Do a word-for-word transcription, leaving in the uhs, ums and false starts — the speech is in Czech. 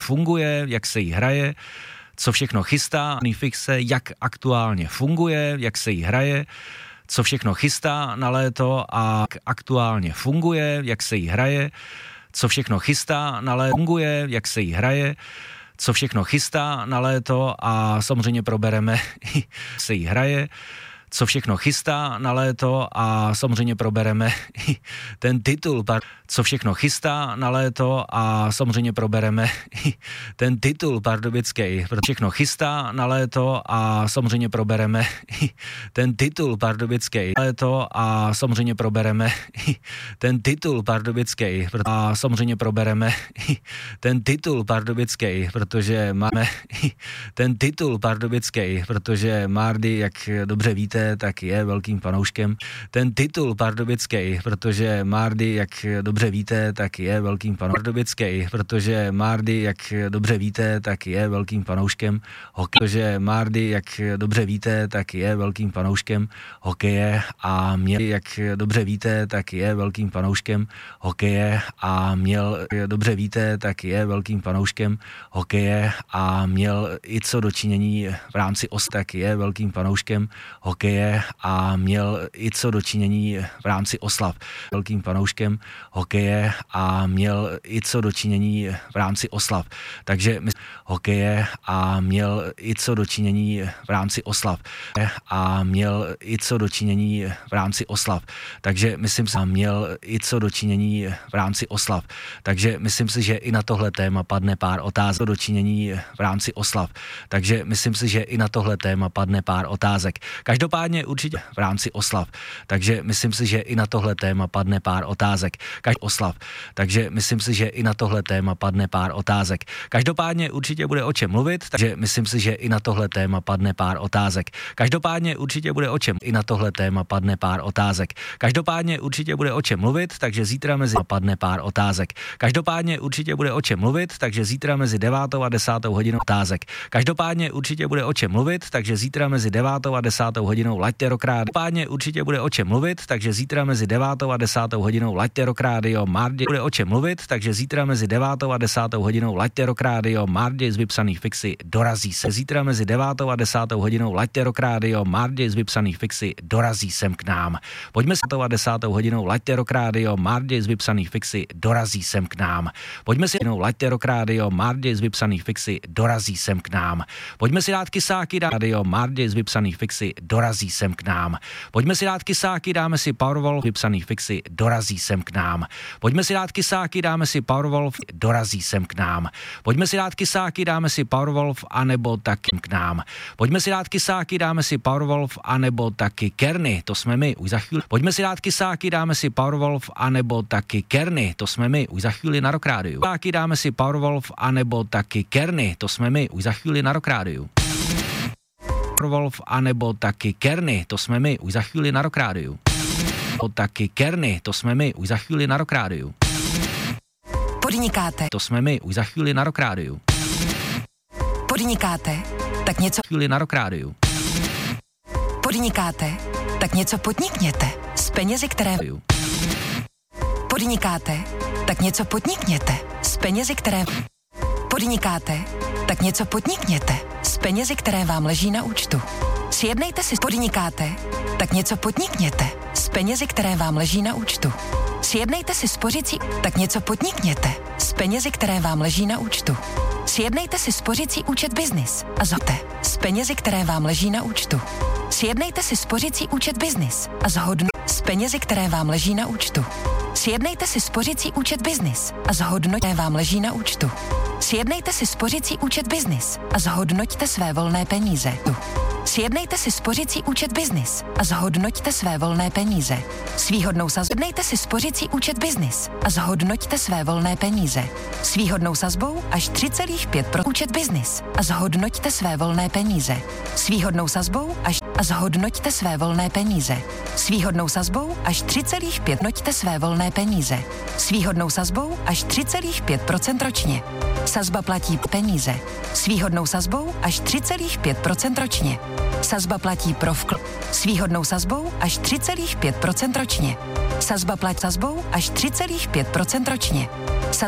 funguje, jak se jí hraje, co všechno chystá, fixe, jak aktuálně funguje, jak se jí hraje, co všechno chystá na léto a jak aktuálně funguje, jak se jí hraje, co všechno chystá na léto, funguje, jak se jí hraje, co všechno chystá na léto a samozřejmě probereme, se jí hraje, co všechno chystá na léto a samozřejmě probereme ten titul, co všechno chystá na léto a samozřejmě probereme ten titul pardubický, všechno chystá na léto a samozřejmě probereme ten titul pardubický, léto a samozřejmě probereme ten titul pardubický a samozřejmě probereme ten titul pardubický, protože máme ten titul pardubický, protože Mardy, jak dobře víte, tak je velkým fanouškem. Ten titul pardubický, protože Mardy, jak dobře víte, tak je velkým fanouškem. Pardubický, protože Mardy, jak dobře víte, tak je velkým fanouškem hokeje. Protože Mardy, jak dobře víte, tak je velkým fanouškem hokeje a měl, jak dobře víte, tak je velkým fanouškem hokeje a měl, dobře víte, tak je velkým fanouškem hokeje a měl i co dočinění v rámci os, tak je velkým fanouškem hokeje a měl i co dočinění v rámci oslav. Velkým fanouškem hokeje a měl i co dočinění v rámci oslav. Takže my hokeje a měl i co dočinění v rámci oslav. A měl i co dočinění v rámci oslav. Takže myslím si, měl i co dočinění v rámci oslav. Takže myslím si, že i na tohle téma padne pár otázek. Dočinění v rámci oslav. Takže myslím si, že i na tohle téma padne pár otázek. Každopádně určitě v rámci oslav. Takže myslím si, že i na tohle téma padne pár otázek. Každý oslav. Takže myslím si, že i na tohle téma padne pár otázek. Každopádně určitě bude o čem mluvit, takže myslím si, že i na tohle téma padne pár otázek. Každopádně určitě bude o čem i na tohle téma padne pár otázek. Každopádně určitě bude o čem mluvit, takže zítra mezi padne pár otázek. Každopádně určitě bude o čem mluvit, takže zítra mezi devátou a desátou hodinou otázek. Každopádně určitě bude o čem mluvit, takže zítra mezi devátou a desátou hodinou laďte rock rádio. Každopádně určitě bude o čem mluvit, takže zítra mezi devátou a desátou hodinou laďte rock rádio. Mardy bude o čem mluvit, takže zítra mezi devátou a desátou hodinou laďte rock rádio. Mardy z vypsaných fixy dorazí se. Zítra mezi devátou a desátou hodinou laďte rock rádio. Mardy z vypsaných fixy dorazí sem k nám. Pojďme s a desátou hodinou laďte rock rádio. Mardy z vypsaných fixy dorazí sem k nám. Pojďme si hodinou laďte rock rádio. Mardy z vypsaných fixy dorazí sem k nám. Pojďme si dát kysáky rádio. Mardy z vypsaných fixy dorazí sem k nám. Pojďme si dát kysáky, dáme si Powerwolf vypsaných fixy dorazí sem k nám. Pojďme si dát kysáky, dáme si Powerwolf dorazí sem k nám. Pojďme si dát kysáky, dáme si Powerwolf anebo taky k nám. Pojďme si dát kysáky, dáme si Powerwolf anebo taky Kerny, to jsme my už za chvíli. Pojďme si dát kysáky, dáme si Powerwolf anebo taky Kerny, to jsme my už za chvíli na Rock rádiu. Kysáky, dáme si Powerwolf anebo taky Kerny, to jsme my už za chvíli na Rock rádiu. Powerwolf anebo taky Kerny, to jsme my už za chvíli na Rock rádiu. O taky Kerny, to jsme my už za chvíli na Rock rádiu. Podnikáte. To jsme my už za chvíli na Rock rádiu. Podnikáte, tak něco chvíli na Rock rádiu. Podnikáte, tak něco podnikněte s penězi, které Podnikáte, tak něco podnikněte s penězi, které Podnikáte, tak něco podnikněte s penězi, které vám leží na účtu. Sjednejte si podnikáte, tak něco podnikněte s penězi, které vám leží na účtu. Sjednejte si spořící, tak něco podnikněte s penězi, které vám leží na účtu. Sjednejte si spořící účet biznis a zhodnoťte s penězi, které vám leží na účtu. Sjednejte si spořící účet biznis a zhodnoťte s penězi, které vám leží na účtu. Sjednejte si spořící účet biznis a zhodnoťte vám leží na účtu. Sjednejte si spořící účet biznis a zhodnoťte své volné peníze. Sjednejte si spořící účet biznis a zhodnoťte své volné peníze. S výhodnou sazbou sjednejte si spořící účet biznis a zhodnoťte své volné peníze. S výhodnou sazbou až tři celá pět procenta účet biznis a zhodnoťte své volné peníze. S výhodnou sazbou až a zhodnoťte své volné peníze. S výhodnou sazbou až tři celá pět noťte své volné peníze. S výhodnou sazbou až tři celá pět procenta ročně. Sazba platí peníze. S výhodnou sazbou až tři celá pět procenta ročně. Sazba platí pro vkl. S výhodnou sazbou až tři celá pět procenta ročně. Sazba platí sazbou až tři celá pět procenta ročně.